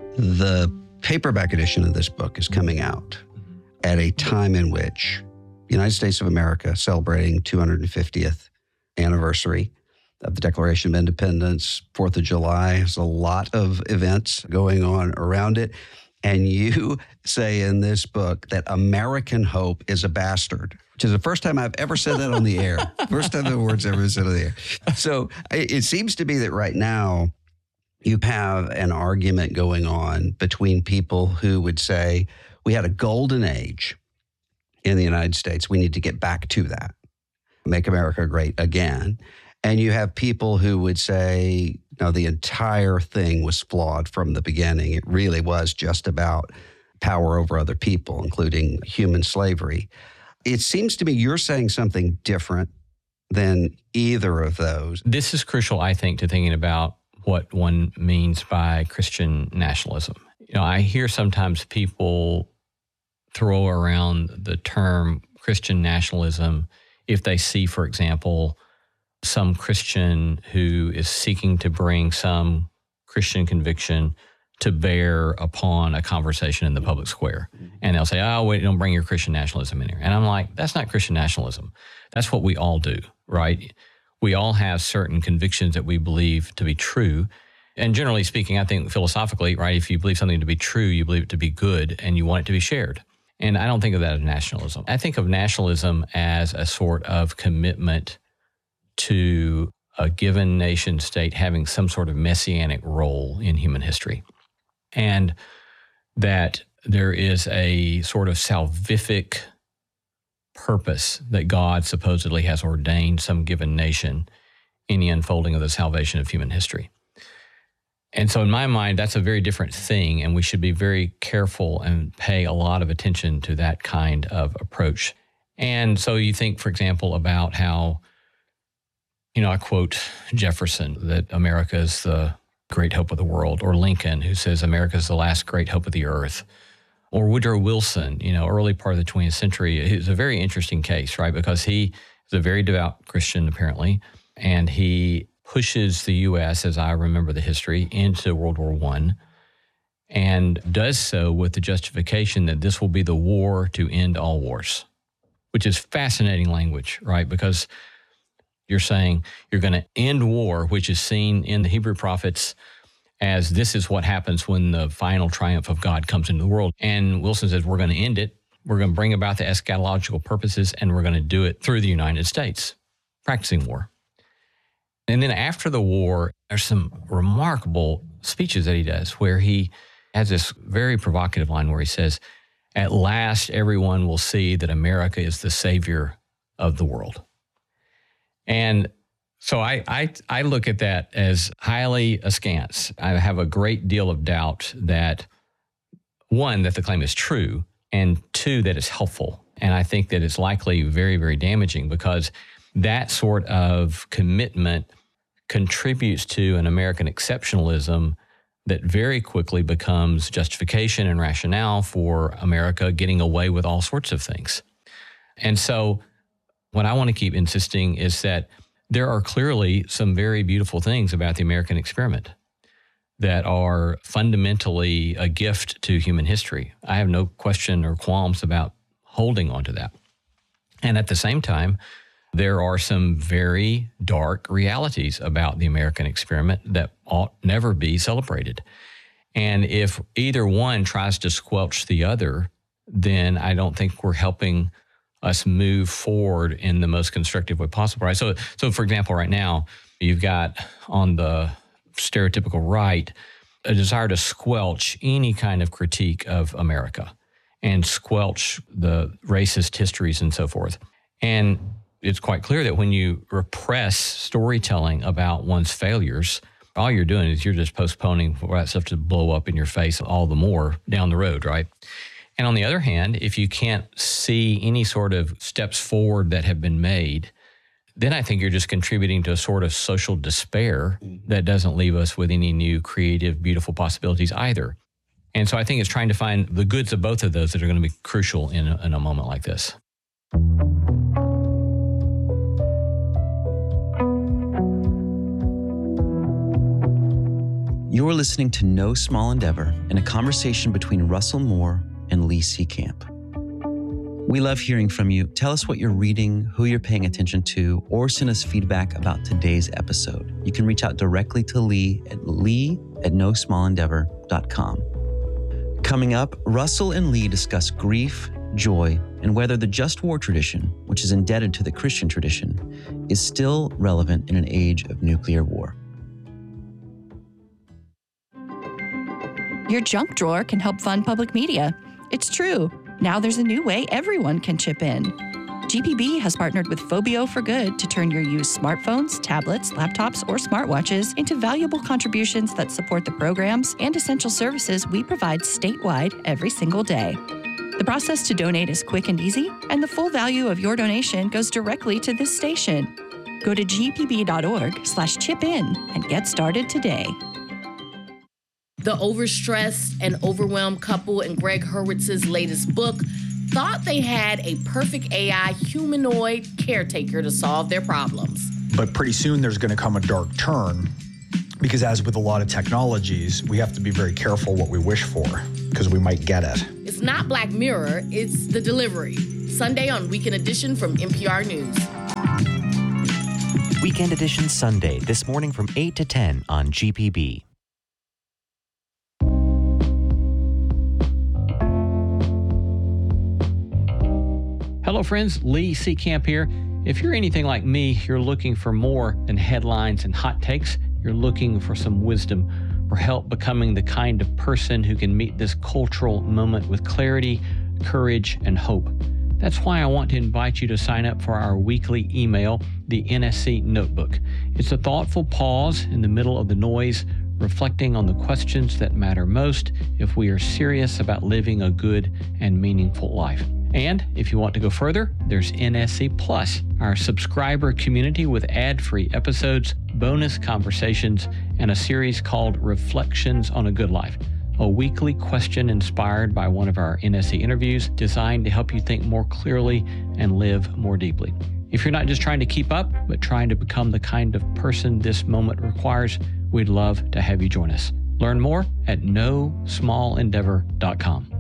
The paperback edition of this book is coming out at a time in which the United States of America celebrating 250th anniversary of the Declaration of Independence, 4th of July. There's a lot of events going on around it. And you say in this book that American hope is a bastard, which is the first time I've ever said that on the air. First time the word's ever been said on the air. So it seems to be that right now you have an argument going on between people who would say we had a golden age in the United States. We need to get back to that, make America great again. And you have people who would say, no, the entire thing was flawed from the beginning. It really was just about power over other people, including human slavery. It seems to me you're saying something different than either of those. This is crucial, I think, to thinking about what one means by Christian nationalism. You know, I hear sometimes people throw around the term Christian nationalism if they see, for example, some Christian who is seeking to bring some Christian conviction to bear upon a conversation in the public square. And they'll say, oh, wait, don't bring your Christian nationalism in here. And I'm like, that's not Christian nationalism. That's what we all do, right? We all have certain convictions that we believe to be true. And generally speaking, I think philosophically, right, if you believe something to be true, you believe it to be good and you want it to be shared. And I don't think of that as nationalism. I think of nationalism as a sort of commitment to a given nation state having some sort of messianic role in human history. And that there is a sort of salvific purpose that God supposedly has ordained some given nation in the unfolding of the salvation of human history. And so in my mind, that's a very different thing, and we should be very careful and pay a lot of attention to that kind of approach. And so you think, for example, about how, you know, I quote Jefferson, that America is the great hope of the world, or Lincoln, who says America is the last great hope of the earth, or Woodrow Wilson, you know, early part of the 20th century. It's a very interesting case, right? Because he is a very devout Christian, apparently, and he pushes the U.S., as I remember the history, into World War I, and does so with the justification that this will be the war to end all wars, which is fascinating language, right? Because you're saying you're going to end war, which is seen in the Hebrew prophets as this is what happens when the final triumph of God comes into the world. And Wilson says, we're going to end it. We're going to bring about the eschatological purposes, and we're going to do it through the United States, practicing war. And then after the war, there's some remarkable speeches that he does where he has this very provocative line where he says, at last, everyone will see that America is the savior of the world. And so I look at that as highly askance. I have a great deal of doubt that, one, that the claim is true, and two, that it's helpful. And I think that it's likely very, very damaging because that sort of commitment contributes to an American exceptionalism that very quickly becomes justification and rationale for America getting away with all sorts of things. And so what I want to keep insisting is that there are clearly some very beautiful things about the American experiment that are fundamentally a gift to human history. I have no question or qualms about holding on to that. And at the same time, there are some very dark realities about the American experiment that ought never be celebrated. And if either one tries to squelch the other, then I don't think we're helping us move forward in the most constructive way possible, right? So for example, right now, you've got on the stereotypical right a desire to squelch any kind of critique of America and squelch the racist histories and so forth. And it's quite clear that when you repress storytelling about one's failures, all you're doing is you're just postponing for that stuff to blow up in your face all the more down the road, right? And on the other hand, if you can't see any sort of steps forward that have been made, then I think you're just contributing to a sort of social despair that doesn't leave us with any new creative, beautiful possibilities either. And so I think it's trying to find the goods of both of those that are going to be crucial in a moment like this. You're listening to No Small Endeavor, in a conversation between Russell Moore and Lee Seecamp. We love hearing from you. Tell us what you're reading, who you're paying attention to, or send us feedback about today's episode. You can reach out directly to Lee at nosmallendeavor.com. Coming up, Russell and Lee discuss grief, joy, and whether the just war tradition, which is indebted to the Christian tradition, is still relevant in an age of nuclear war. Your junk drawer can help fund public media. It's true. Now there's a new way everyone can chip in. GPB has partnered with Phobio for Good to turn your used smartphones, tablets, laptops, or smartwatches into valuable contributions that support the programs and essential services we provide statewide every single day. The process to donate is quick and easy, and the full value of your donation goes directly to this station. Go to gpb.org/chip-in and get started today. The overstressed and overwhelmed couple in Greg Hurwitz's latest book thought they had a perfect AI humanoid caretaker to solve their problems. But pretty soon there's going to come a dark turn, because as with a lot of technologies, we have to be very careful what we wish for, because we might get it. It's not Black Mirror, it's The Delivery. Sunday on Weekend Edition from NPR News. Weekend Edition Sunday, this morning from 8 to 10 on GPB. Hello, friends. Lee Seecamp here. If you're anything like me, you're looking for more than headlines and hot takes. You're looking for some wisdom or help becoming the kind of person who can meet this cultural moment with clarity, courage, and hope. That's why I want to invite you to sign up for our weekly email, the NSC Notebook. It's a thoughtful pause in the middle of the noise, reflecting on the questions that matter most if we are serious about living a good and meaningful life. And if you want to go further, there's NSC Plus, our subscriber community with ad-free episodes, bonus conversations, and a series called Reflections on a Good Life, a weekly question inspired by one of our NSC interviews designed to help you think more clearly and live more deeply. If you're not just trying to keep up, but trying to become the kind of person this moment requires, we'd love to have you join us. Learn more at nosmallendeavor.com.